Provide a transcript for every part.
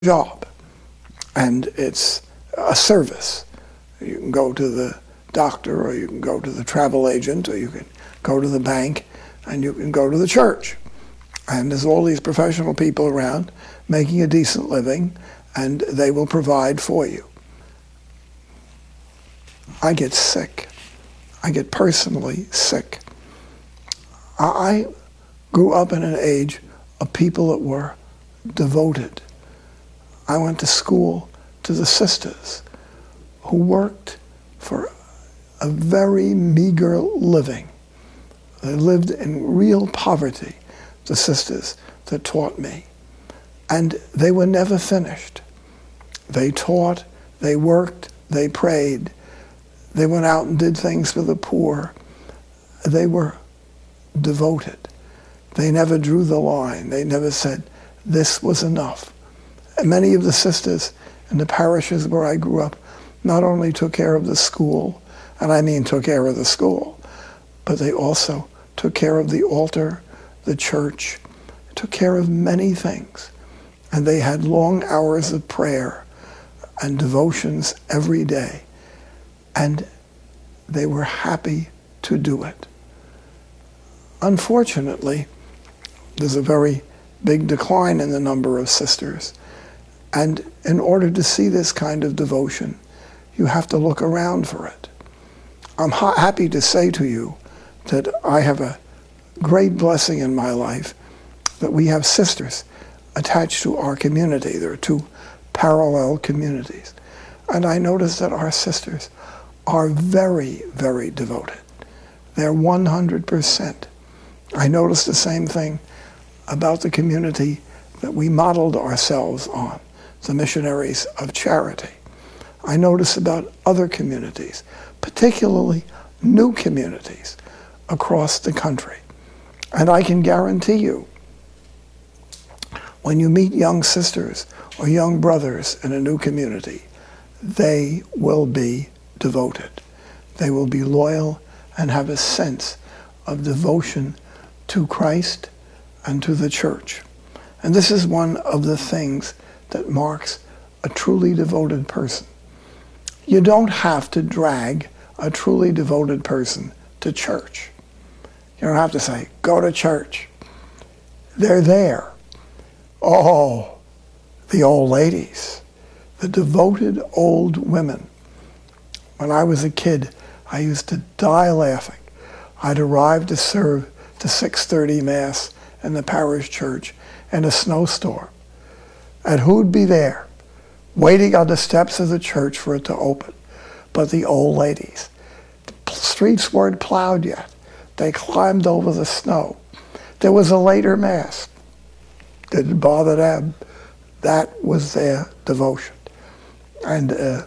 job, and it's a service. You can go to the doctor, or you can go to the travel agent, or you can go to the bank, and you can go to the church. And there's all these professional people around making a decent living, and they will provide for you. I get sick. I get personally sick. I grew up in an age of people that were devoted. I went to school to the sisters who worked for a very meager living. They lived in real poverty, the sisters that taught me. And they were never finished. They taught, they worked, they prayed. They went out and did things for the poor. They were devoted. They never drew the line. They never said, this was enough. And many of the sisters in the parishes where I grew up not only took care of the school, and I mean took care of the school, but they also took care of the altar, the church, took care of many things. And they had long hours of prayer and devotions every day. And they were happy to do it. Unfortunately, there's a very big decline in the number of sisters. And in order to see this kind of devotion, you have to look around for it. I'm happy to say to you that I have a great blessing in my life that we have sisters attached to our community. There are two parallel communities. And I notice that our sisters are very, very devoted. They're 100%. I noticed the same thing about the community that we modeled ourselves on, the Missionaries of Charity. I notice about other communities, particularly new communities across the country. And I can guarantee you, when you meet young sisters or young brothers in a new community, they will be devoted. They will be loyal and have a sense of devotion to Christ and to the church. And this is one of the things that marks a truly devoted person. You don't have to drag a truly devoted person to church. You don't have to say, go to church. They're there. Oh, the old ladies, the devoted old women. When I was a kid, I used to die laughing. I'd arrive to serve the 6:30 Mass in the parish church in a snowstorm. And who'd be there, waiting on the steps of the church for it to open? But the old ladies. The streets weren't plowed yet. They climbed over the snow. There was a later Mass. Didn't bother them. That was their devotion. And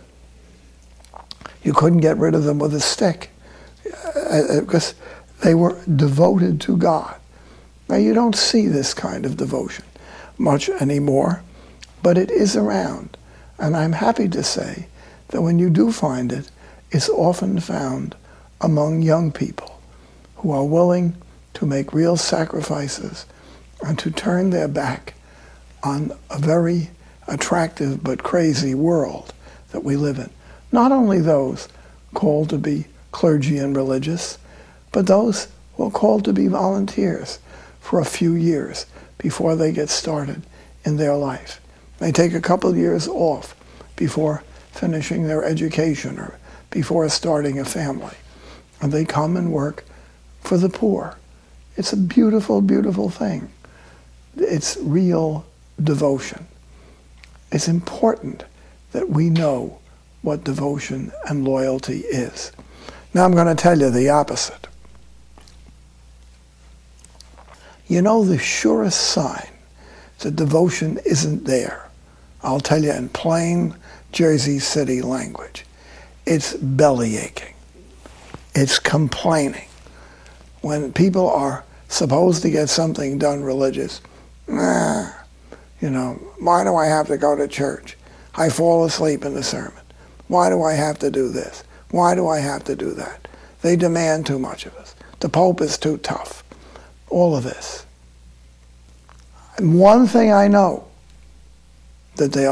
you couldn't get rid of them with a stick because they were devoted to God. Now, you don't see this kind of devotion much anymore, but it is around. And I'm happy to say that when you do find it, it's often found among young people who are willing to make real sacrifices and to turn their back on a very attractive but crazy world that we live in. Not only those called to be clergy and religious, but those who are called to be volunteers for a few years before they get started in their life. They take a couple of years off before finishing their education or before starting a family. And they come and work for the poor. It's a beautiful, beautiful thing. It's real devotion. It's important that we know what devotion and loyalty is. Now I'm going to tell you the opposite. You know the surest sign that devotion isn't there, I'll tell you in plain Jersey City language, it's belly aching. It's complaining. When people are supposed to get something done religious, why do I have to go to church? I fall asleep in the sermon. Why do I have to do this? Why do I have to do that? They demand too much of us. The Pope is too tough. All of this. And one thing I know, that they